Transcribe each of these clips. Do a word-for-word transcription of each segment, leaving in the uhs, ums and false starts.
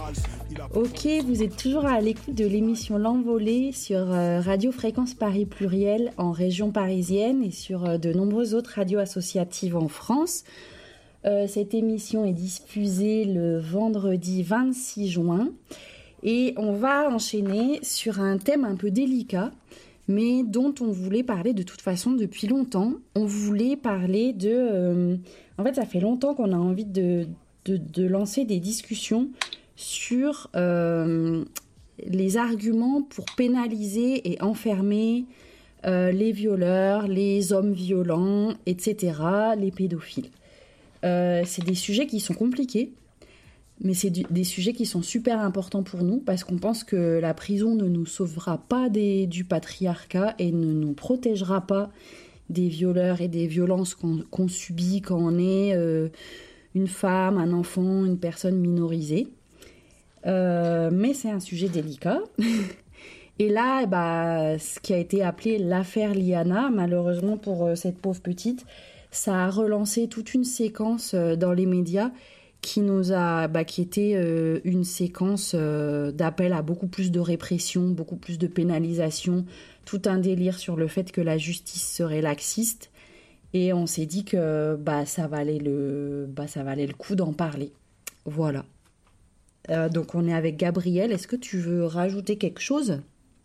Ok, vous êtes toujours à l'écoute de l'émission L'Envolée sur euh, Radio Fréquence Paris Pluriel en région parisienne et sur euh, de nombreuses autres radios associatives en France. Euh, cette émission est diffusée le vendredi vingt-six juin et on va enchaîner sur un thème un peu délicat, mais dont on voulait parler de toute façon depuis longtemps. On voulait parler de... Euh, en fait, ça fait longtemps qu'on a envie de, de, de lancer des discussions sur euh, les arguments pour pénaliser et enfermer euh, les violeurs, les hommes violents, et cetera, les pédophiles. Euh, c'est des sujets qui sont compliqués, mais c'est du, des sujets qui sont super importants pour nous parce qu'on pense que la prison ne nous sauvera pas des, du patriarcat et ne nous protégera pas des violeurs et des violences qu'on, qu'on subit quand on est euh, une femme, un enfant, une personne minorisée. Euh, mais c'est un sujet délicat. Et là, bah, ce qui a été appelé l'affaire Liana, malheureusement pour euh, cette pauvre petite, ça a relancé toute une séquence euh, dans les médias qui nous a, bah, qui était euh, une séquence euh, d'appel à beaucoup plus de répression, beaucoup plus de pénalisation, tout un délire sur le fait que la justice serait laxiste. Et on s'est dit que bah, ça valait le, bah, ça valait le coup d'en parler. Voilà. Euh, donc on est avec Gabriel. Est-ce que tu veux rajouter quelque chose ?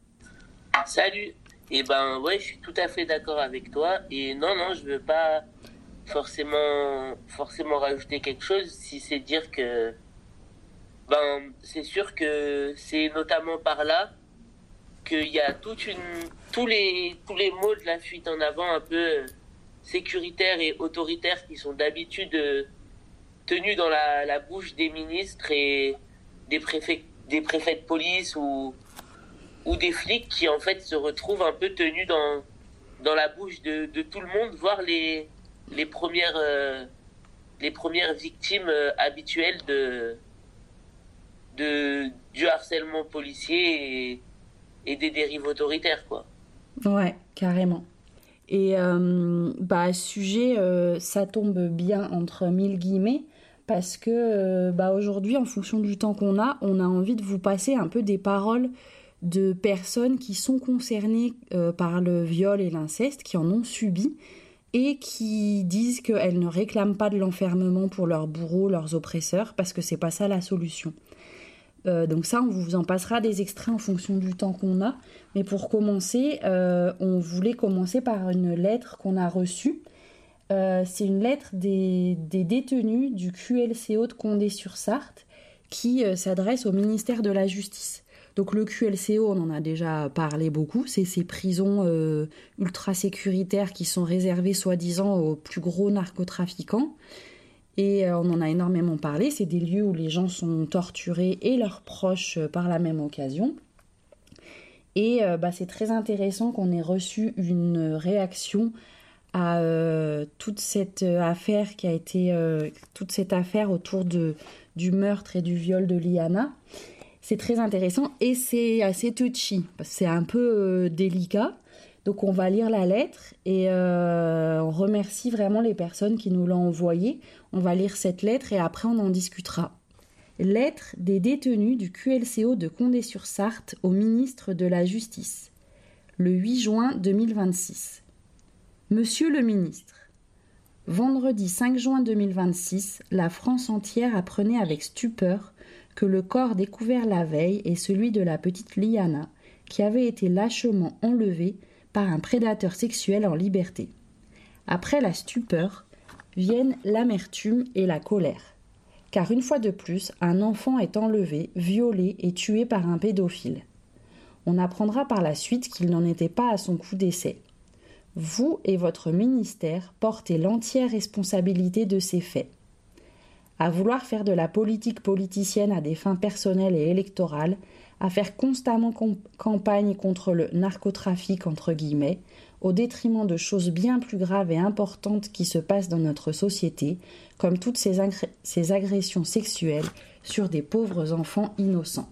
Salut. Eh ben ouais, je suis tout à fait d'accord avec toi. Et non, non, je veux pas forcément, forcément rajouter quelque chose. Si c'est dire que, ben, c'est sûr que c'est notamment par là qu'il y a toute une, tous les, tous les mots de la fuite en avant un peu sécuritaires et autoritaires qui sont d'habitude tenus dans la, la bouche des ministres et des préfets, des préfets de police ou, ou des flics qui en fait se retrouvent un peu tenus dans, dans la bouche de, de tout le monde, voire les, les premières, euh, les premières victimes euh, habituelles de, de, du harcèlement policier et, et des dérives autoritaires, quoi. Ouais, carrément. Et euh, bah, sujet, euh, ça tombe bien entre mille guillemets, parce que euh, bah, aujourd'hui, en fonction du temps qu'on a, on a envie de vous passer un peu des paroles de personnes qui sont concernées euh, par le viol et l'inceste, qui en ont subi, et qui disent qu'elles ne réclament pas de l'enfermement pour leurs bourreaux, leurs oppresseurs, parce que c'est pas ça la solution. Euh, donc ça, on vous en passera des extraits en fonction du temps qu'on a. Mais pour commencer, euh, on voulait commencer par une lettre qu'on a reçue. Euh, c'est une lettre des, des détenus du Q L C O de Condé-sur-Sarthe qui euh, s'adresse au ministère de la Justice. Donc le Q L C O, on en a déjà parlé beaucoup, c'est ces prisons euh, ultra sécuritaires qui sont réservées soi-disant aux plus gros narcotrafiquants. Et euh, on en a énormément parlé, c'est des lieux où les gens sont torturés et leurs proches euh, par la même occasion. Et euh, bah, c'est très intéressant qu'on ait reçu une réaction à euh, toute cette affaire qui a été euh, toute cette affaire autour de, du meurtre et du viol de Liana. C'est très intéressant et c'est assez touchy, parce que c'est un peu euh, délicat. Donc on va lire la lettre et euh, on remercie vraiment les personnes qui nous l'ont envoyée. On va lire cette lettre et après on en discutera. Lettre des détenus du Q L C O de Condé-sur-Sarthe au ministre de la Justice. Le huit juin deux mille vingt-six. Monsieur le ministre, vendredi cinq juin deux mille vingt-six, la France entière apprenait avec stupeur que le corps découvert la veille est celui de la petite Liana, qui avait été lâchement enlevée par un prédateur sexuel en liberté. Après la stupeur, viennent l'amertume et la colère. Car une fois de plus, un enfant est enlevé, violé et tué par un pédophile. On apprendra par la suite qu'il n'en était pas à son coup d'essai. Vous et votre ministère portez l'entière responsabilité de ces faits. À vouloir faire de la politique politicienne à des fins personnelles et électorales, à faire constamment com- campagne contre le narcotrafic entre guillemets, au détriment de choses bien plus graves et importantes qui se passent dans notre société, comme toutes ces, agré- ces agressions sexuelles sur des pauvres enfants innocents.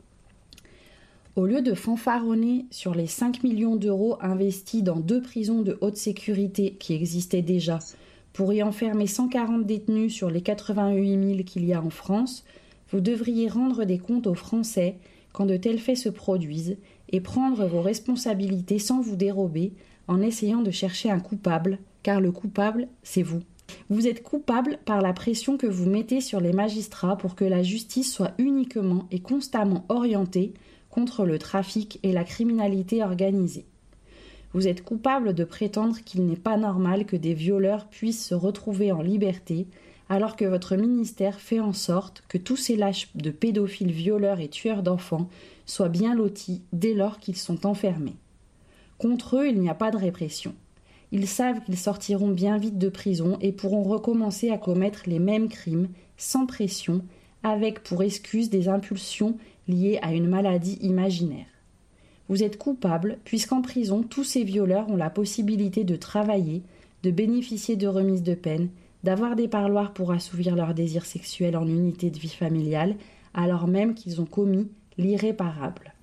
Au lieu de fanfaronner sur les cinq millions d'euros investis dans deux prisons de haute sécurité qui existaient déjà, pour y enfermer cent quarante détenus sur les quatre-vingt-huit mille qu'il y a en France, Vous devriez rendre des comptes aux Français quand de tels faits se produisent et prendre vos responsabilités sans vous dérober en essayant de chercher un coupable, car le coupable, c'est vous. Vous êtes coupable par la pression que vous mettez sur les magistrats pour que la justice soit uniquement et constamment orientée contre le trafic et la criminalité organisée. Vous êtes coupable de prétendre qu'il n'est pas normal que des violeurs puissent se retrouver en liberté alors que votre ministère fait en sorte que tous ces lâches de pédophiles violeurs et tueurs d'enfants soient bien lotis dès lors qu'ils sont enfermés. Contre eux, il n'y a pas de répression. Ils savent qu'ils sortiront bien vite de prison et pourront recommencer à commettre les mêmes crimes, sans pression, avec pour excuse des impulsions liées à une maladie imaginaire. Vous êtes coupable, puisqu'en prison, tous ces violeurs ont la possibilité de travailler, de bénéficier de remises de peine, d'avoir des parloirs pour assouvir leurs désirs sexuels en unité de vie familiale, alors même qu'ils ont commis l'irréparable.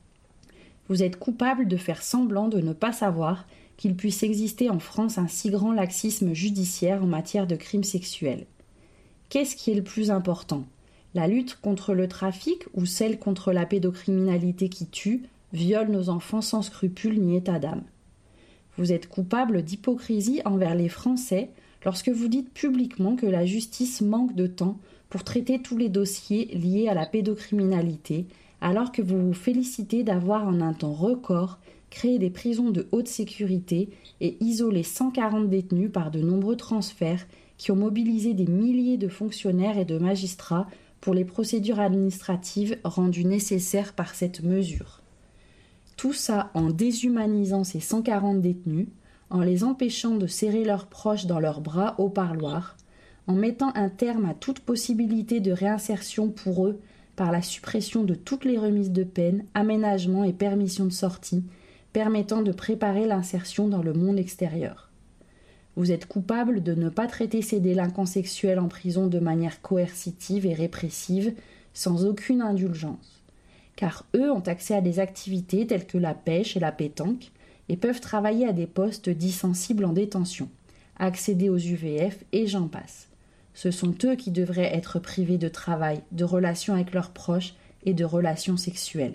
Vous êtes coupable de faire semblant de ne pas savoir qu'il puisse exister en France un si grand laxisme judiciaire en matière de crimes sexuels. Qu'est-ce qui est le plus important ? La lutte contre le trafic ou celle contre la pédocriminalité qui tue, viole nos enfants sans scrupule ni état d'âme ? Vous êtes coupable d'hypocrisie envers les Français lorsque vous dites publiquement que la justice manque de temps pour traiter tous les dossiers liés à la pédocriminalité, alors que vous vous félicitez d'avoir en un temps record créé des prisons de haute sécurité et isolé cent quarante détenus par de nombreux transferts qui ont mobilisé des milliers de fonctionnaires et de magistrats pour les procédures administratives rendues nécessaires par cette mesure. Tout ça en déshumanisant ces cent quarante détenus, en les empêchant de serrer leurs proches dans leurs bras au parloir, en mettant un terme à toute possibilité de réinsertion pour eux par la suppression de toutes les remises de peine, aménagements et permissions de sortie, permettant de préparer l'insertion dans le monde extérieur. Vous êtes coupable de ne pas traiter ces délinquants sexuels en prison de manière coercitive et répressive, sans aucune indulgence. Car eux ont accès à des activités telles que la pêche et la pétanque, et peuvent travailler à des postes dits sensibles en détention, accéder aux U V F et j'en passe. Ce sont eux qui devraient être privés de travail, de relations avec leurs proches et de relations sexuelles.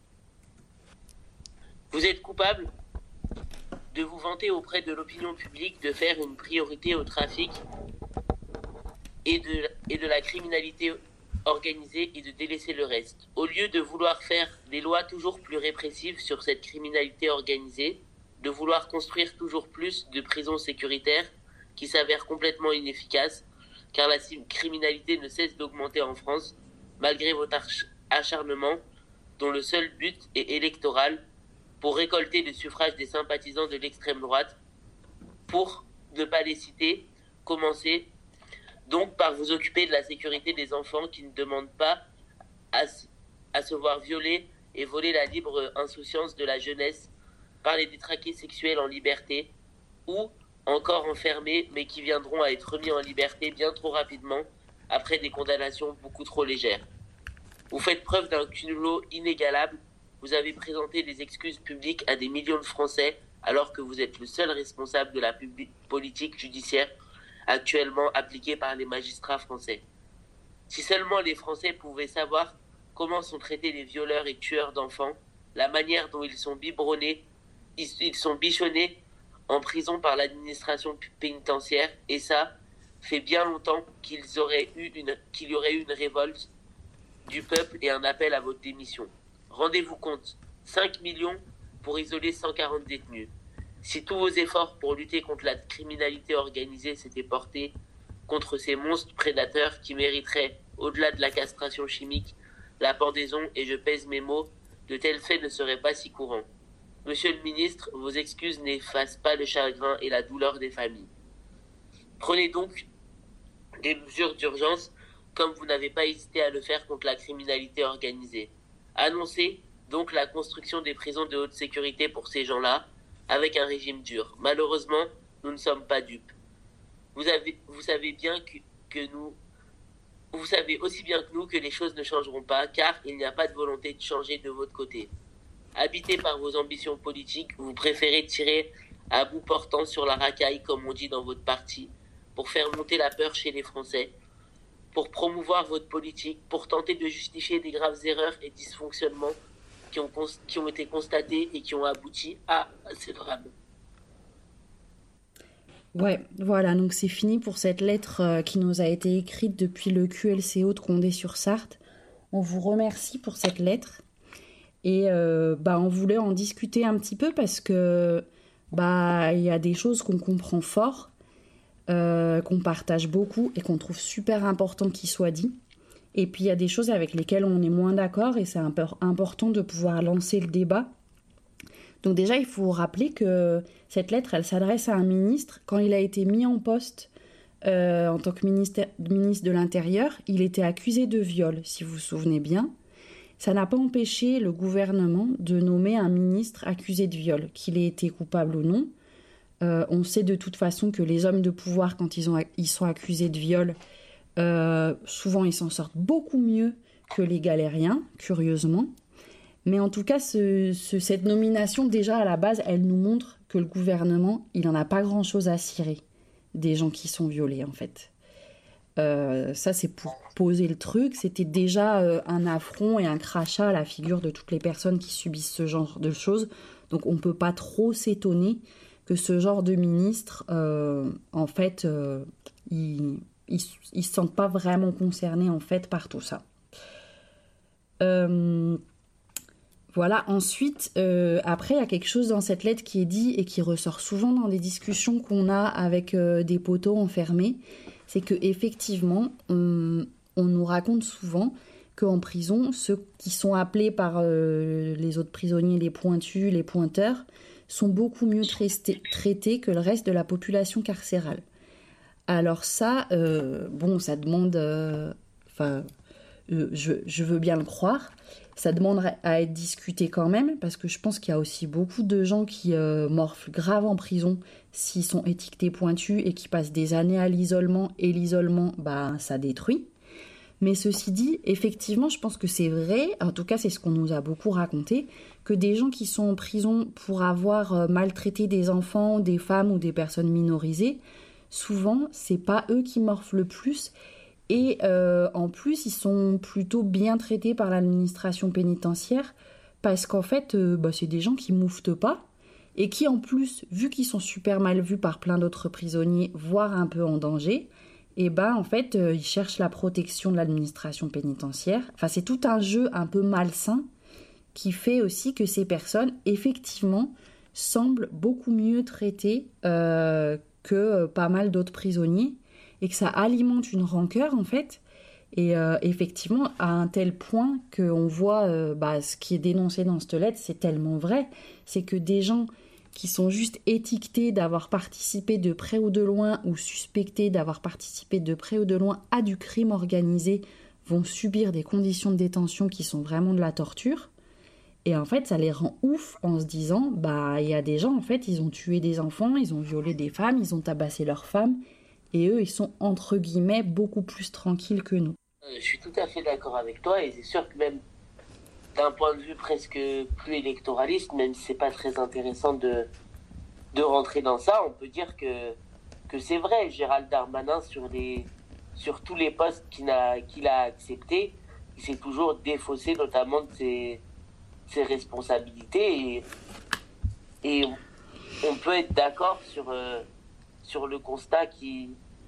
Vous êtes coupable de vous vanter auprès de l'opinion publique de faire une priorité au trafic et de, et de la criminalité organisée et de délaisser le reste. Au lieu de vouloir faire des lois toujours plus répressives sur cette criminalité organisée, de vouloir construire toujours plus de prisons sécuritaires qui s'avèrent complètement inefficaces, car la criminalité ne cesse d'augmenter en France, malgré votre acharnement, dont le seul but est électoral, pour récolter le suffrage des sympathisants de l'extrême droite, pour ne pas les citer, commencer donc par vous occuper de la sécurité des enfants qui ne demandent pas à, à se voir violer et voler la libre insouciance de la jeunesse par les détraqués sexuels en liberté ou encore enfermés mais qui viendront à être remis en liberté bien trop rapidement après des condamnations beaucoup trop légères. Vous faites preuve d'un culot inégalable, vous avez présenté des excuses publiques à des millions de Français alors que vous êtes le seul responsable de la publi- politique judiciaire actuellement appliquée par les magistrats français. Si seulement les Français pouvaient savoir comment sont traités les violeurs et tueurs d'enfants, la manière dont ils sont biberonnés, ils, ils sont bichonnés en prison par l'administration pénitentiaire, et ça fait bien longtemps qu'ils auraient eu une, qu'il y aurait eu une révolte du peuple et un appel à votre démission. Rendez-vous compte, cinq millions pour isoler cent quarante détenus. Si tous vos efforts pour lutter contre la criminalité organisée s'étaient portés contre ces monstres prédateurs qui mériteraient, au-delà de la castration chimique, la pendaison, et je pèse mes mots, de tels faits ne seraient pas si courants. Monsieur le ministre, vos excuses n'effacent pas le chagrin et la douleur des familles. Prenez donc des mesures d'urgence comme vous n'avez pas hésité à le faire contre la criminalité organisée. Annoncez donc la construction des prisons de haute sécurité pour ces gens-là, avec un régime dur. Malheureusement, nous ne sommes pas dupes. Vous, avez, vous savez bien que, que nous, vous savez aussi bien que nous que les choses ne changeront pas, car il n'y a pas de volonté de changer de votre côté. Habité par vos ambitions politiques, vous préférez tirer à bout portant sur la racaille, comme on dit dans votre parti, pour faire monter la peur chez les Français, pour promouvoir votre politique, pour tenter de justifier des graves erreurs et dysfonctionnements qui ont, qui ont été constatés et qui ont abouti à ces drames. Ouais, voilà, donc c'est fini pour cette lettre euh, qui nous a été écrite depuis le Q L C O de Condé-sur-Sarthe. On vous remercie pour cette lettre et euh, bah, on voulait en discuter un petit peu parce que bah, il y a des choses qu'on comprend fort, euh, qu'on partage beaucoup et qu'on trouve super important qu'ils soient dits. Et puis il y a des choses avec lesquelles on est moins d'accord et c'est important de pouvoir lancer le débat. Donc déjà, il faut rappeler que cette lettre, elle s'adresse à un ministre. Quand il a été mis en poste euh, en tant que ministre, ministre de l'Intérieur, il était accusé de viol, si vous vous souvenez bien. Ça n'a pas empêché le gouvernement de nommer un ministre accusé de viol, qu'il ait été coupable ou non. Euh, on sait de toute façon que les hommes de pouvoir, quand ils, ont, ils sont accusés de viol, euh, souvent ils s'en sortent beaucoup mieux que les galériens, curieusement. Mais en tout cas, ce, ce, cette nomination, déjà à la base, elle nous montre que le gouvernement, il n'en a pas grand-chose à cirer des gens qui sont violés, en fait. Euh, ça, c'est pour poser le truc. C'était déjà euh, un affront et un crachat à la figure de toutes les personnes qui subissent ce genre de choses. Donc, on ne peut pas trop s'étonner que ce genre de ministre, euh, en fait, euh, ils ne se sentent pas vraiment concernés, en fait, par tout ça. Euh... Voilà, ensuite, euh, après, il y a quelque chose dans cette lettre qui est dit et qui ressort souvent dans des discussions qu'on a avec euh, des poteaux enfermés, c'est qu'effectivement, on, on nous raconte souvent qu'en prison, ceux qui sont appelés par euh, les autres prisonniers, les pointus, les pointeurs, sont beaucoup mieux traités, traités que le reste de la population carcérale. Alors ça, euh, bon, ça demande... Enfin, euh, je, je veux bien le croire. Ça demande à être discuté quand même, parce que je pense qu'il y a aussi beaucoup de gens qui euh, morflent grave en prison s'ils sont étiquetés pointus et qui passent des années à l'isolement, et l'isolement, bah, ça détruit. Mais ceci dit, effectivement, je pense que c'est vrai, en tout cas c'est ce qu'on nous a beaucoup raconté, que des gens qui sont en prison pour avoir euh, maltraité des enfants, des femmes ou des personnes minorisées, souvent, c'est pas eux qui morflent le plus. Et euh, en plus, ils sont plutôt bien traités par l'administration pénitentiaire parce qu'en fait, euh, bah, c'est des gens qui mouftent pas et qui, en plus, vu qu'ils sont super mal vus par plein d'autres prisonniers, voire un peu en danger, et bah, en fait, euh, ils cherchent la protection de l'administration pénitentiaire. Enfin, c'est tout un jeu un peu malsain qui fait aussi que ces personnes, effectivement, semblent beaucoup mieux traitées euh, que euh, pas mal d'autres prisonniers. Et que ça alimente une rancœur, en fait. Et euh, effectivement, à un tel point qu'on voit euh, bah, ce qui est dénoncé dans cette lettre, c'est tellement vrai. C'est que des gens qui sont juste étiquetés d'avoir participé de près ou de loin ou suspectés d'avoir participé de près ou de loin à du crime organisé vont subir des conditions de détention qui sont vraiment de la torture. Et en fait, ça les rend ouf en se disant, bah, il y a des gens, en fait, ils ont tué des enfants, ils ont violé des femmes, ils ont tabassé leurs femmes. Et eux, ils sont, entre guillemets, beaucoup plus tranquilles que nous. Euh, je suis tout à fait d'accord avec toi, et c'est sûr que même d'un point de vue presque plus électoraliste, même si c'est pas très intéressant de, de rentrer dans ça, on peut dire que, que c'est vrai. Gérald Darmanin, sur, les, sur tous les postes qu'il a, qu'il a acceptés, il s'est toujours défaussé notamment de ses, ses responsabilités. Et, et on peut être d'accord sur... Euh, sur le constat qui,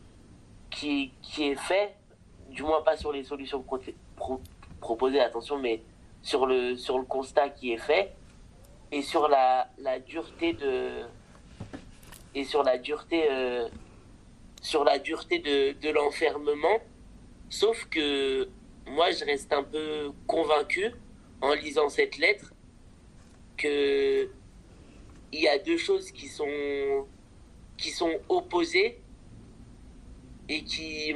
qui, qui est fait, du moins pas sur les solutions pro, pro, proposées, attention, mais sur le, sur le constat qui est fait, et sur la, la dureté de et sur la dureté euh, sur la dureté de, de l'enfermement. Sauf que moi je reste un peu convaincu en lisant cette lettre que il y a deux choses qui sont qui sont opposés et qui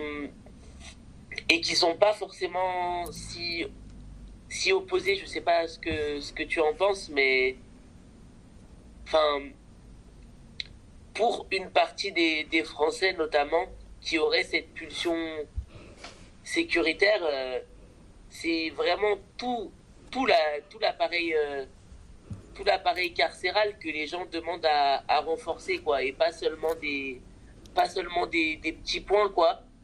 et qui sont pas forcément si si opposés. Je sais pas ce que ce que tu en penses, mais enfin pour une partie des des Français notamment qui auraient cette pulsion sécuritaire, euh, c'est vraiment tout tout la tout l'appareil euh, tout l'appareil carcéral que les gens demandent à, à renforcer, quoi, et pas seulement des pas seulement des, des petits points, quoi.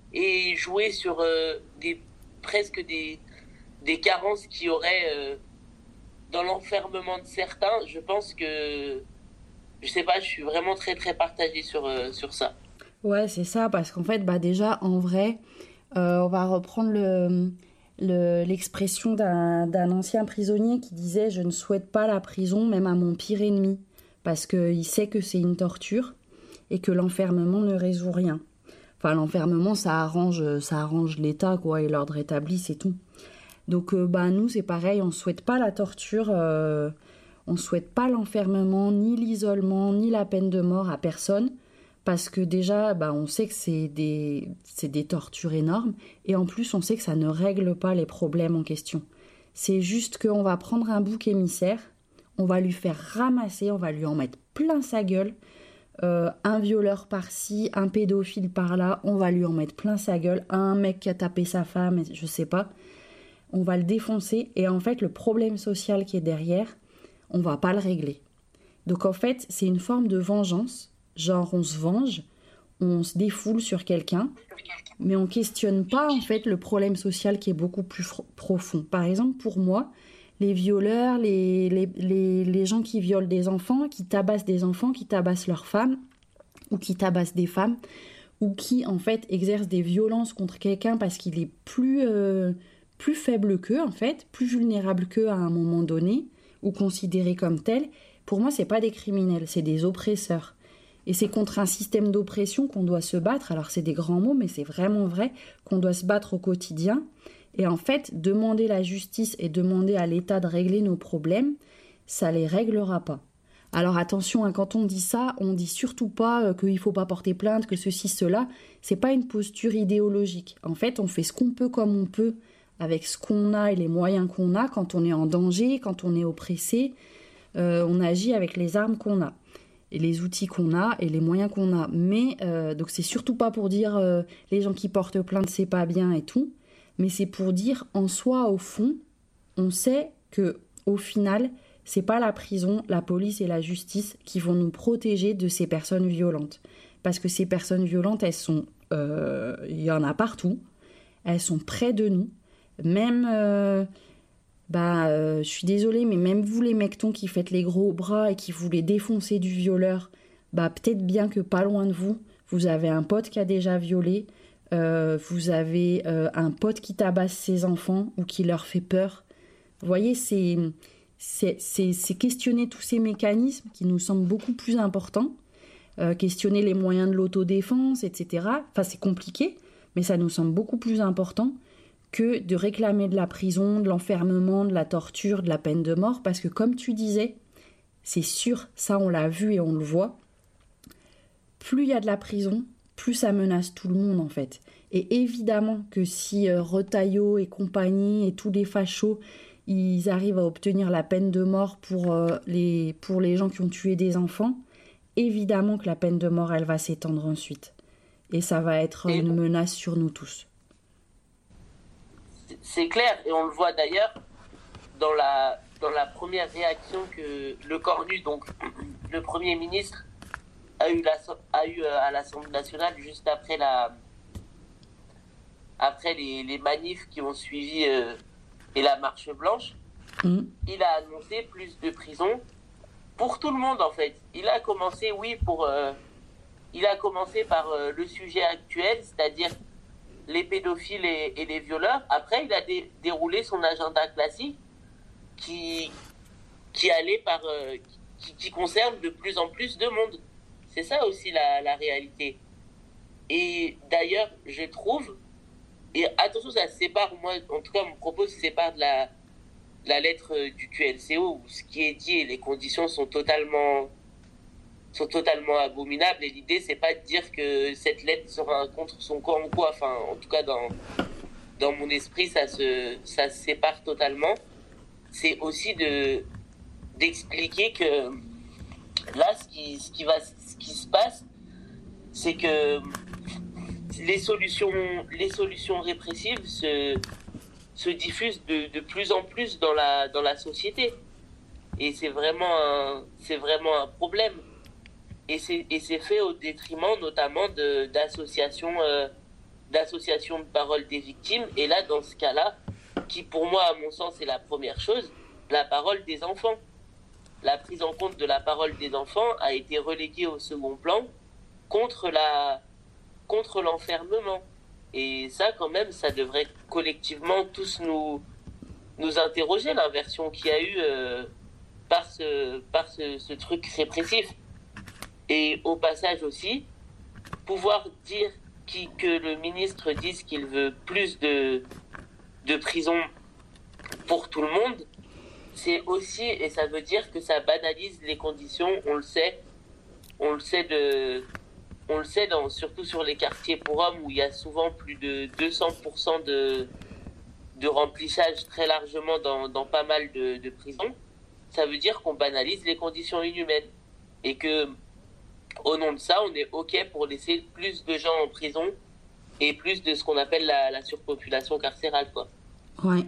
et jouer sur euh, des, presque des, des carences qu'il y aurait euh, dans l'enfermement de certains, je pense que, je sais pas, je suis vraiment très très partagée sur, euh, sur ça. Ouais, c'est ça, parce qu'en fait, bah déjà, en vrai, euh, on va reprendre le, le- l'expression d'un, d'un ancien prisonnier qui disait: Je ne souhaite pas la prison, même à mon pire ennemi, parce qu'il sait que c'est une torture et que l'enfermement ne résout rien. Enfin, l'enfermement, ça arrange, ça arrange l'État, quoi, et l'ordre établi, c'est tout. Donc, euh, bah, nous, c'est pareil, on souhaite pas la torture, euh, on souhaite pas l'enfermement, ni l'isolement, ni la peine de mort à personne, parce que déjà, bah, on sait que c'est des, c'est des tortures énormes, et en plus, on sait que ça ne règle pas les problèmes en question. C'est juste qu'on va prendre un bouc émissaire, on va lui faire ramasser, on va lui en mettre plein sa gueule, euh, un violeur par-ci, un pédophile par-là, on va lui en mettre plein sa gueule, un mec qui a tapé sa femme, je sais pas, on va le défoncer, et en fait, le problème social qui est derrière, on va pas le régler. Donc en fait, c'est une forme de vengeance, genre on se venge, on se défoule sur quelqu'un, mais on questionne pas en fait le problème social qui est beaucoup plus fr- profond. Par exemple, pour moi, les violeurs, les, les, les, les gens qui violent des enfants, qui tabassent des enfants, qui tabassent leurs femmes, ou qui tabassent des femmes, ou qui en fait exercent des violences contre quelqu'un parce qu'il est plus, euh, plus faible qu'eux, en fait, plus vulnérable qu'eux à un moment donné, ou considéré comme tel, pour moi, c'est pas des criminels, c'est des oppresseurs. Et c'est contre un système d'oppression qu'on doit se battre. Alors c'est des grands mots, mais c'est vraiment vrai qu'on doit se battre au quotidien. Et en fait, demander la justice et demander à l'État de régler nos problèmes, ça les réglera pas. Alors attention, hein, quand on dit ça, on dit surtout pas euh, qu'il faut pas porter plainte, que ceci, cela. C'est pas une posture idéologique. En fait, on fait ce qu'on peut comme on peut, avec ce qu'on a et les moyens qu'on a quand on est en danger, quand on est oppressé. Euh, on agit avec les armes qu'on a et les outils qu'on a et les moyens qu'on a. Mais euh, donc c'est surtout pas pour dire euh, les gens qui portent plainte c'est pas bien et tout, mais c'est pour dire en soi au fond, on sait que au final c'est pas la prison, la police et la justice qui vont nous protéger de ces personnes violentes, parce que ces personnes violentes elles sont, euh, il y en a partout, elles sont près de nous, même euh, bah, euh, je suis désolée, mais même vous les mectons qui faites les gros bras et qui voulez défoncer du violeur, bah peut-être bien que pas loin de vous, vous avez un pote qui a déjà violé, euh, vous avez euh, un pote qui tabasse ses enfants ou qui leur fait peur. Vous voyez, c'est, c'est, c'est, c'est questionner tous ces mécanismes qui nous semblent beaucoup plus importants, euh, questionner les moyens de l'autodéfense, et cetera. Enfin, c'est compliqué, mais ça nous semble beaucoup plus important que de réclamer de la prison, de l'enfermement, de la torture, de la peine de mort, parce que comme tu disais, c'est sûr, ça on l'a vu et on le voit, plus il y a de la prison, plus ça menace tout le monde en fait. Et évidemment que si euh, Retailleau et compagnie et tous les fachos, ils arrivent à obtenir la peine de mort pour, euh, les, pour les gens qui ont tué des enfants, évidemment que la peine de mort, elle va s'étendre ensuite. Et ça va être Et une menace sur nous tous. c'est clair, et on le voit d'ailleurs dans la, dans la première réaction que le Cornu, donc le Premier ministre, a eu, la, a eu à l'Assemblée nationale juste après, la, après les, les manifs qui ont suivi euh, et la marche blanche. Mmh. Il a annoncé plus de prisons pour tout le monde en fait. Il a commencé, oui, pour, euh, il a commencé par euh, le sujet actuel, c'est-à-dire les pédophiles et, et les violeurs. Après, il a dé, déroulé son agenda classique qui, qui allait par, euh, qui, qui concerne de plus en plus de monde. C'est ça aussi la, la réalité. Et d'ailleurs, je trouve, et attention, ça se sépare, moi, en tout cas, mon propos se sépare de la, de la lettre du Q L C O, où ce qui est dit et les conditions sont totalement, sont totalement abominables. Et l'idée, c'est pas de dire que cette lettre sera contre son camp ou quoi. Enfin, en tout cas, dans, dans mon esprit, ça se, ça se sépare totalement. C'est aussi de, d'expliquer que là, ce qui, ce qui va, ce qui se passe, c'est que les solutions, les solutions répressives se, se diffusent de, de plus en plus dans la, dans la société. Et c'est vraiment un, c'est vraiment un problème. Et c'est, et c'est fait au détriment notamment de, d'associations, euh, d'association de parole des victimes. Et là, dans ce cas-là, qui pour moi, à mon sens, est la première chose, la parole des enfants. La prise en compte de la parole des enfants a été reléguée au second plan contre la, contre l'enfermement. Et ça, quand même, ça devrait collectivement tous nous, nous interroger, l'inversion qu'il y a eu euh, par, ce, par ce, ce truc répressif. Et au passage aussi, pouvoir dire qui, que le ministre dise qu'il veut plus de, de prison pour tout le monde, c'est aussi, et ça veut dire que ça banalise les conditions, on le sait, on le sait de... On le sait, dans, surtout sur les quartiers pour hommes où il y a souvent plus de deux cents pour cent de, de remplissage très largement dans, dans pas mal de, de prisons. Ça veut dire qu'on banalise les conditions inhumaines. Et que, au nom de ça, on est OK pour laisser plus de gens en prison et plus de ce qu'on appelle la, la surpopulation carcérale, quoi. Ouais.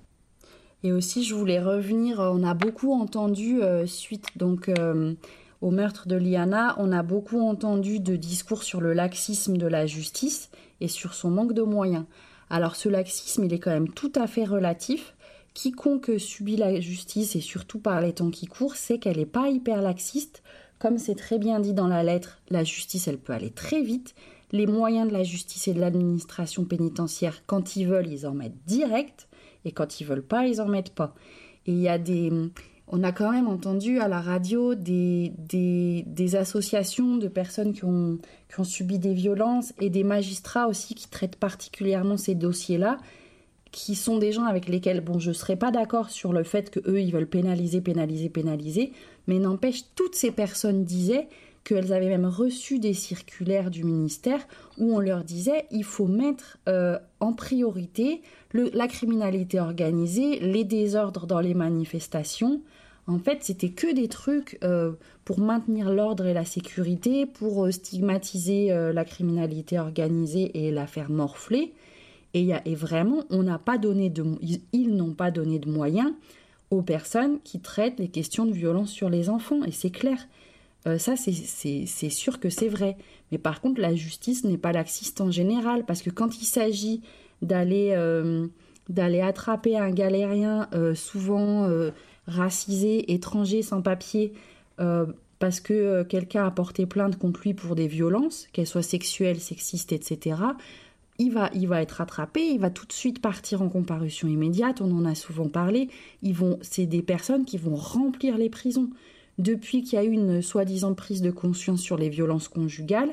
Et aussi, je voulais revenir, on a beaucoup entendu, euh, suite donc... Euh, au meurtre de Liana, on a beaucoup entendu de discours sur le laxisme de la justice et sur son manque de moyens. Alors ce laxisme, il est quand même tout à fait relatif. Quiconque subit la justice, et surtout par les temps qui courent, sait qu'elle n'est pas hyper laxiste. Comme c'est très bien dit dans la lettre, la justice, elle peut aller très vite. Les moyens de la justice et de l'administration pénitentiaire, quand ils veulent, ils en mettent direct. Et quand ils veulent pas, ils en mettent pas. Et il y a des... On a quand même entendu à la radio des, des, des associations de personnes qui ont, qui ont subi des violences et des magistrats aussi qui traitent particulièrement ces dossiers-là, qui sont des gens avec lesquels, bon, je ne serais pas d'accord sur le fait qu'eux, ils veulent pénaliser, pénaliser, pénaliser, mais n'empêche, toutes ces personnes disaient qu'elles avaient même reçu des circulaires du ministère où on leur disait il faut mettre euh, en priorité le, la criminalité organisée, les désordres dans les manifestations. En fait, c'était que des trucs euh, pour maintenir l'ordre et la sécurité, pour euh, stigmatiser euh, la criminalité organisée et la faire morfler. Et, y a, et vraiment, on n'a pas donné de, ils, ils n'ont pas donné de moyens aux personnes qui traitent les questions de violence sur les enfants. Et c'est clair. Euh, ça, c'est, c'est, c'est sûr que c'est vrai. Mais par contre, la justice n'est pas laxiste en général, parce que quand il s'agit d'aller, euh, d'aller attraper un galérien, euh, souvent euh, racisé, étranger, sans papier, euh, parce que euh, quelqu'un a porté plainte contre lui pour des violences, qu'elles soient sexuelles, sexistes, et cetera, il va, il va être attrapé, il va tout de suite partir en comparution immédiate, on en a souvent parlé. Ils vont, c'est des personnes qui vont remplir les prisons. Depuis qu'il y a eu une soi-disant prise de conscience sur les violences conjugales,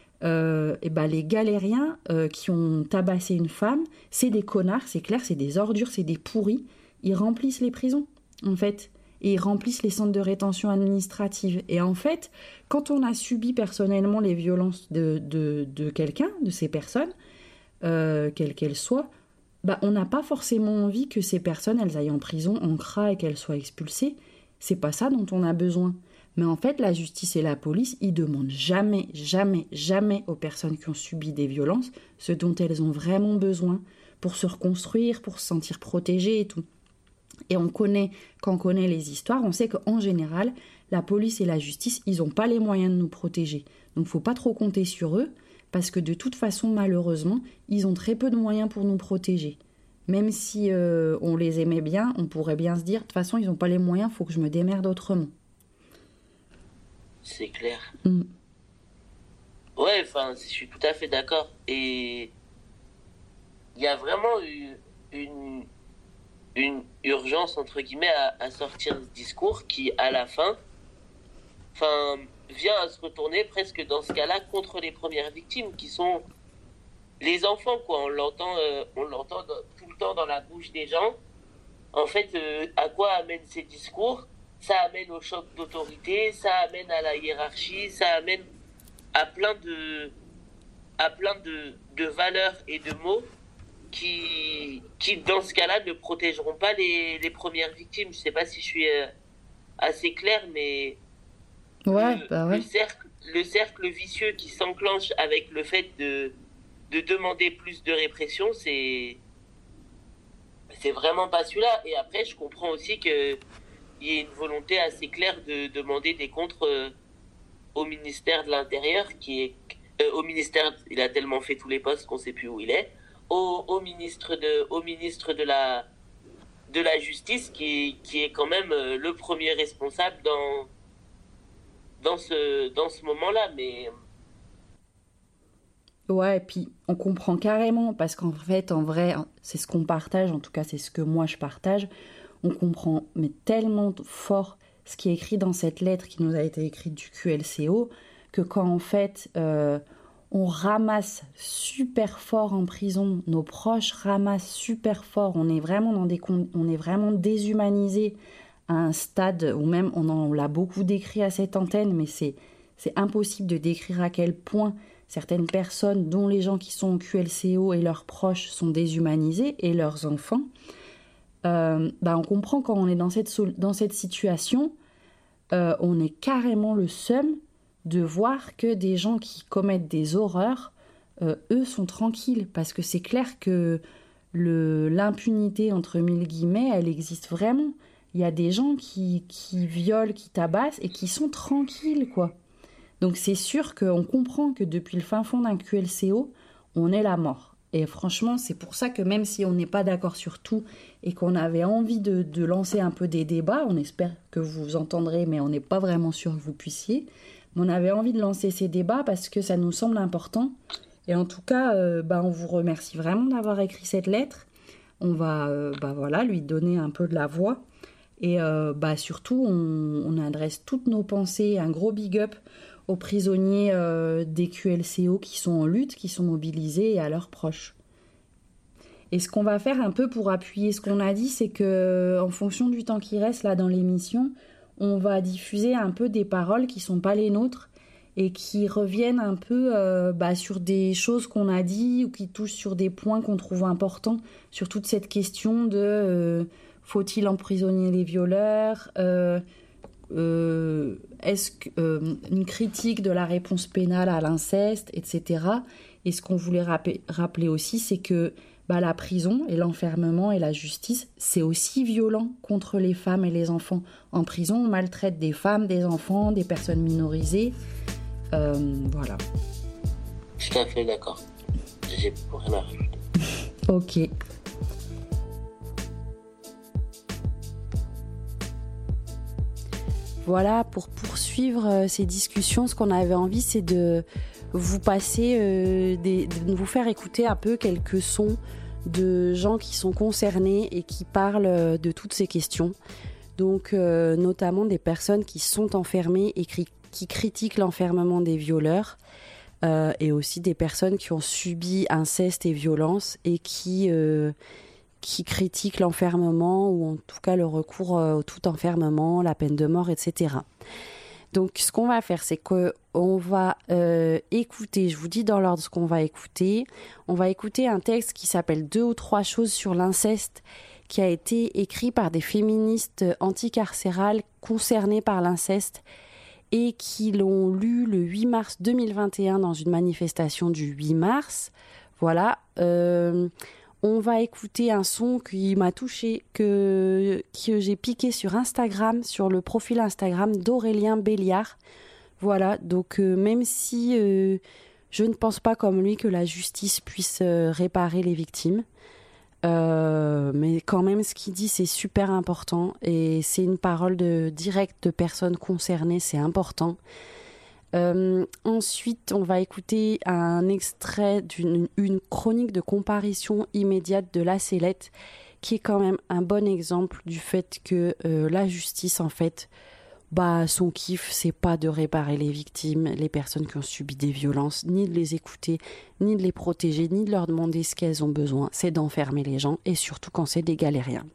euh, et ben les galériens euh, qui ont tabassé une femme, c'est des connards, c'est clair, c'est des ordures, c'est des pourris. Ils remplissent les prisons, en fait, et ils remplissent les centres de rétention administrative. Et en fait, quand on a subi personnellement les violences de, de, de quelqu'un, de ces personnes, euh, quelles qu'elles soient, bah, on n'a pas forcément envie que ces personnes, elles aillent en prison, en C R A et qu'elles soient expulsées. C'est pas ça dont on a besoin. Mais en fait, la justice et la police, ils demandent jamais, jamais, jamais aux personnes qui ont subi des violences ce dont elles ont vraiment besoin pour se reconstruire, pour se sentir protégées et tout. Et on connaît, quand on connaît les histoires, on sait qu'en général, la police et la justice, ils n'ont pas les moyens de nous protéger. Donc, il ne faut pas trop compter sur eux, parce que de toute façon, malheureusement, ils ont très peu de moyens pour nous protéger. Même si euh, on les aimait bien, on pourrait bien se dire, de toute façon, ils n'ont pas les moyens, il faut que je me démerde autrement. C'est clair. Mm. Ouais, enfin, je suis tout à fait d'accord. Et il y a vraiment eu une, une urgence, entre guillemets, à, à sortir ce discours qui, à la fin, enfin, vient à se retourner presque dans ce cas-là contre les premières victimes, qui sont les enfants, quoi. On l'entend, euh, on l'entend dans, tout le temps dans la bouche des gens. En fait, euh, à quoi amènent ces discours ? Ça amène au choc d'autorité, ça amène à la hiérarchie, ça amène à plein de, à plein de, de valeurs et de mots qui, qui, dans ce cas-là, ne protégeront pas les, les premières victimes. Je sais pas si je suis euh, assez clair, mais ouais, le, bah ouais. le cercle, le cercle vicieux qui s'enclenche avec le fait de, de demander plus de répression, c'est, c'est vraiment pas celui-là. Et après, je comprends aussi que il y a une volonté assez claire de demander des comptes euh, au ministère de l'Intérieur qui est Euh, au ministère, il a tellement fait tous les postes qu'on sait plus où il est. Au, au ministre de, au ministre de la, de la justice, qui, qui est quand même euh, le premier responsable dans, dans ce, dans ce moment-là. Mais Ouais, et puis on comprend carrément, parce qu'en fait, en vrai, c'est ce qu'on partage, en tout cas c'est ce que moi je partage, on comprend mais tellement fort ce qui est écrit dans cette lettre qui nous a été écrite du Q L C O, que quand en fait euh, on ramasse super fort en prison, nos proches ramassent super fort, on est vraiment, dans des con- on est vraiment déshumanisé à un stade où même on, en, on l'a beaucoup décrit à cette antenne, mais c'est, c'est impossible de décrire à quel point certaines personnes, dont les gens qui sont au Q L C O et leurs proches, sont déshumanisés, et leurs enfants, euh, bah on comprend quand on est dans cette, dans cette situation, euh, on est carrément le seum de voir que des gens qui commettent des horreurs, euh, eux sont tranquilles, parce que c'est clair que le, l'impunité, entre mille guillemets, elle existe vraiment. Il y a des gens qui, qui violent, qui tabassent, et qui sont tranquilles, quoi. Donc c'est sûr qu'on comprend que depuis le fin fond d'un Q L C O, on est la mort. Et franchement, c'est pour ça que même si on n'est pas d'accord sur tout et qu'on avait envie de, de lancer un peu des débats, on espère que vous entendrez, mais on n'est pas vraiment sûr que vous puissiez, mais on avait envie de lancer ces débats parce que ça nous semble important. Et en tout cas, euh, bah, on vous remercie vraiment d'avoir écrit cette lettre. On va euh, bah, voilà, lui donner un peu de la voix. Et euh, bah, surtout, on, on adresse toutes nos pensées, un gros big up aux prisonniers euh, des Q L C O qui sont en lutte, qui sont mobilisés, et à leurs proches. Et ce qu'on va faire un peu pour appuyer ce qu'on a dit, c'est que en fonction du temps qui reste là dans l'émission, on va diffuser un peu des paroles qui sont pas les nôtres et qui reviennent un peu euh, bah, sur des choses qu'on a dit ou qui touchent sur des points qu'on trouve importants, sur toute cette question de euh, faut-il emprisonner les violeurs, euh, Euh, est-ce que, euh, une critique de la réponse pénale à l'inceste, et cetera. Et ce qu'on voulait rappeler, rappeler aussi, c'est que bah, la prison et l'enfermement et la justice, c'est aussi violent contre les femmes et les enfants. En prison, on maltraite des femmes, des enfants, des personnes minorisées. Euh, voilà. Tout à fait d'accord. J'ai rien à rajouter. Ok. Voilà, pour poursuivre euh, ces discussions, ce qu'on avait envie, c'est de vous passer, euh, des, de vous faire écouter un peu quelques sons de gens qui sont concernés et qui parlent de toutes ces questions. Donc, euh, notamment des personnes qui sont enfermées et qui, qui critiquent l'enfermement des violeurs, euh, et aussi des personnes qui ont subi inceste et violence et qui... Euh, qui critiquent l'enfermement ou en tout cas le recours au tout enfermement, la peine de mort, et cetera. Donc ce qu'on va faire, c'est qu'on va euh, écouter, je vous dis dans l'ordre ce qu'on va écouter, on va écouter un texte qui s'appelle « Deux ou trois choses sur l'inceste » qui a été écrit par des féministes anticarcérales concernées par l'inceste et qui l'ont lu le huit mars deux mille vingt et un dans une manifestation du huit mars. Voilà. Euh, On va écouter un son qui m'a touchée, que, que j'ai piqué sur Instagram, sur le profil Instagram d'Aurélien Béliard. Voilà, donc euh, même si euh, je ne pense pas comme lui que la justice puisse euh, réparer les victimes, euh, mais quand même ce qu'il dit c'est super important et c'est une parole de, directe de personnes concernées, c'est important. Euh, ensuite, on va écouter un extrait d'une une chronique de comparution immédiate de La Sellette, qui est quand même un bon exemple du fait que euh, la justice, en fait, bah, son kiff, c'est pas de réparer les victimes, les personnes qui ont subi des violences, ni de les écouter, ni de les protéger, ni de leur demander ce qu'elles ont besoin, c'est d'enfermer les gens, et surtout quand c'est des galériens.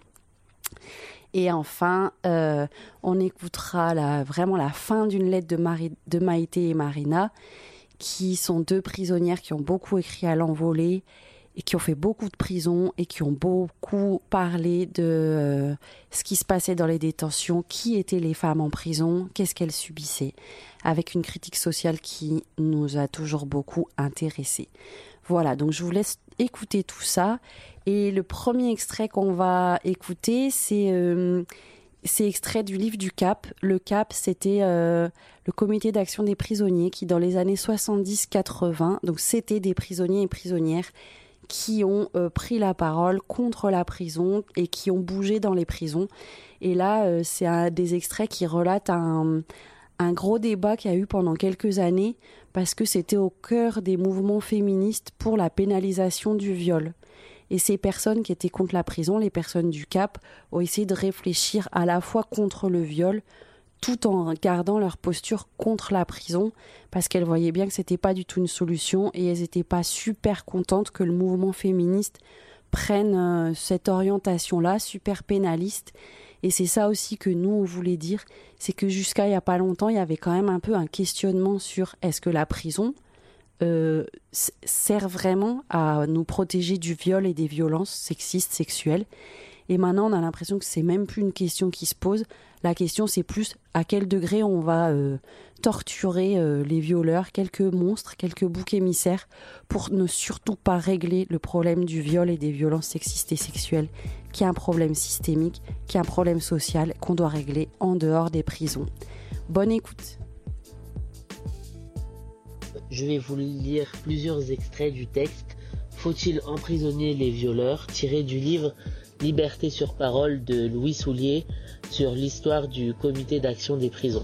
Et enfin, euh, on écoutera la, vraiment la fin d'une lettre de, Marie, de Maïté et Marina, qui sont deux prisonnières qui ont beaucoup écrit à l'envolée et qui ont fait beaucoup de prison et qui ont beaucoup parlé de euh, ce qui se passait dans les détentions, qui étaient les femmes en prison, qu'est-ce qu'elles subissaient, avec une critique sociale qui nous a toujours beaucoup intéressés. Voilà, donc je vous laisse écouter tout ça. Et le premier extrait qu'on va écouter, c'est, euh, c'est extrait du livre du C A P. Le C A P, c'était euh, le comité d'action des prisonniers qui, dans les années soixante-dix quatre-vingts, donc c'était des prisonniers et prisonnières qui ont euh, pris la parole contre la prison et qui ont bougé dans les prisons. Et là, euh, c'est un des extraits qui relate un, un gros débat qu'il y a eu pendant quelques années parce que c'était au cœur des mouvements féministes pour la pénalisation du viol. Et ces personnes qui étaient contre la prison, les personnes du C A P, ont essayé de réfléchir à la fois contre le viol, tout en gardant leur posture contre la prison, parce qu'elles voyaient bien que c'était pas du tout une solution et elles n'étaient pas super contentes que le mouvement féministe prenne euh, cette orientation-là, super pénaliste. Et c'est ça aussi que nous, on voulait dire, c'est que jusqu'à il y a pas longtemps, il y avait quand même un peu un questionnement sur est-ce que la prison Euh, sert vraiment à nous protéger du viol et des violences sexistes, sexuelles. Et maintenant, on a l'impression que c'est même plus une question qui se pose. La question, c'est plus à quel degré on va euh, torturer euh, les violeurs, quelques monstres, quelques boucs émissaires, pour ne surtout pas régler le problème du viol et des violences sexistes et sexuelles, qui est un problème systémique, qui est un problème social qu'on doit régler en dehors des prisons. Bonne écoute. Je vais vous lire plusieurs extraits du texte « Faut-il emprisonner les violeurs ?» tiré du livre « Liberté sur parole » de Louis Soulier sur l'histoire du comité d'action des prisons.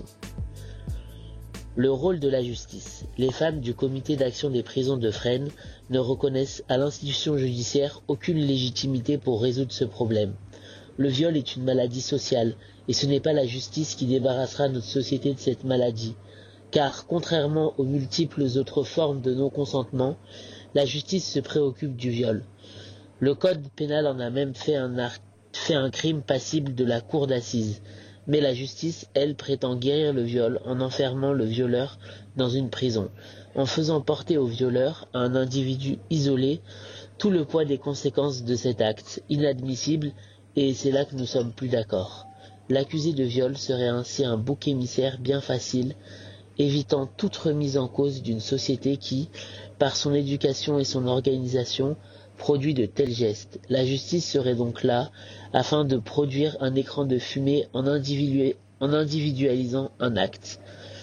Le rôle de la justice. Les femmes du comité d'action des prisons de Fresnes ne reconnaissent à l'institution judiciaire aucune légitimité pour résoudre ce problème. Le viol est une maladie sociale et ce n'est pas la justice qui débarrassera notre société de cette maladie. Car, contrairement aux multiples autres formes de non-consentement, la justice se préoccupe du viol. Le code pénal en a même fait un, art- fait un crime passible de la cour d'assises. Mais la justice, elle, prétend guérir le viol en enfermant le violeur dans une prison, en faisant porter au violeur, à un individu isolé, tout le poids des conséquences de cet acte, inadmissible, et c'est là que nous sommes plus d'accord. L'accusé de viol serait ainsi un bouc émissaire bien facile, évitant toute remise en cause d'une société qui, par son éducation et son organisation, produit de tels gestes. La justice serait donc là, afin de produire un écran de fumée en, individu- en individualisant un acte.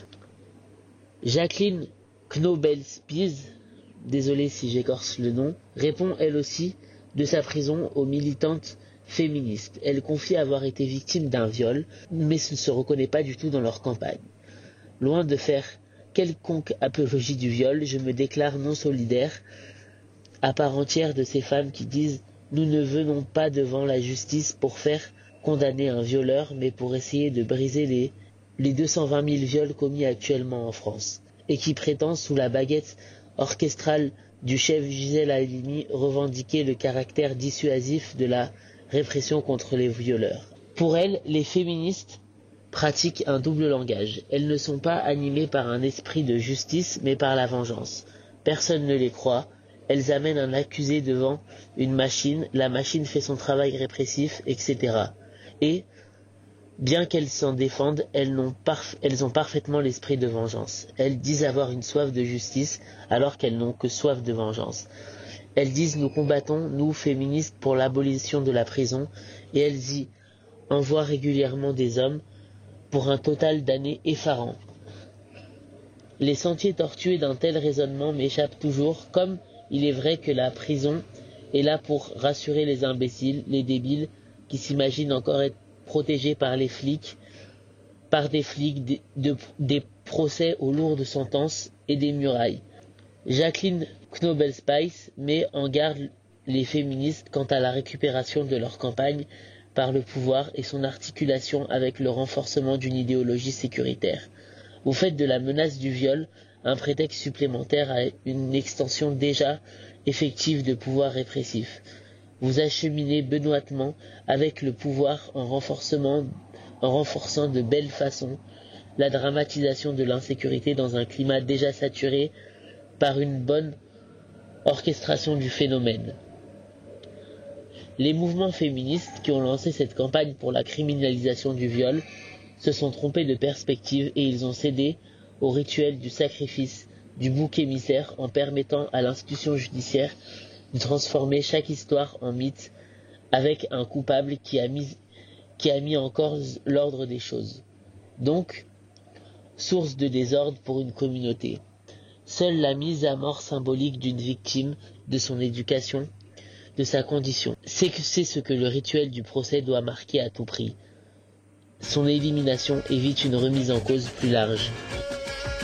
Jacqueline Knobel-Spies, désolé si j'écorce le nom, répond elle aussi de sa prison aux militantes féministes. Elle confie avoir été victime d'un viol, mais ne se reconnaît pas du tout dans leur campagne. Loin de faire quelconque apologie du viol, je me déclare non solidaire à part entière de ces femmes qui disent « Nous ne venons pas devant la justice pour faire condamner un violeur, mais pour essayer de briser les, les deux cent vingt mille viols commis actuellement en France » et qui prétendent sous la baguette orchestrale du chef Gisèle Halimi revendiquer le caractère dissuasif de la répression contre les violeurs. Pour elles, les féministes pratiquent un double langage. Elles ne sont pas animées par un esprit de justice, mais par la vengeance. Personne ne les croit. Elles amènent un accusé devant une machine, la machine fait son travail répressif, et cetera. Et, bien qu'elles s'en défendent, elles, n'ont parf- elles ont parfaitement l'esprit de vengeance. Elles disent avoir une soif de justice, alors qu'elles n'ont que soif de vengeance. Elles disent « Nous combattons, nous, féministes, pour l'abolition de la prison », et elles y envoient régulièrement des hommes, pour un total d'années effarant. Les sentiers tortueux d'un tel raisonnement m'échappent toujours, comme il est vrai que la prison est là pour rassurer les imbéciles, les débiles, qui s'imaginent encore être protégés par les flics, par des flics, des, de, des procès aux lourdes sentences et des murailles. Jacqueline Knobel-Spies met en garde les féministes quant à la récupération de leur campagne par le pouvoir et son articulation avec le renforcement d'une idéologie sécuritaire. Vous faites de la menace du viol un prétexte supplémentaire à une extension déjà effective de pouvoir répressif. Vous acheminez benoîtement avec le pouvoir en, renforcement, en renforçant de belle façon la dramatisation de l'insécurité dans un climat déjà saturé par une bonne orchestration du phénomène. Les mouvements féministes qui ont lancé cette campagne pour la criminalisation du viol se sont trompés de perspective et ils ont cédé au rituel du sacrifice du bouc émissaire en permettant à l'institution judiciaire de transformer chaque histoire en mythe avec un coupable qui a mis, qui a mis en cause l'ordre des choses. Donc, source de désordre pour une communauté. Seule la mise à mort symbolique d'une victime, de son éducation, de sa condition. C'est que c'est ce que le rituel du procès doit marquer à tout prix. Son élimination évite une remise en cause plus large.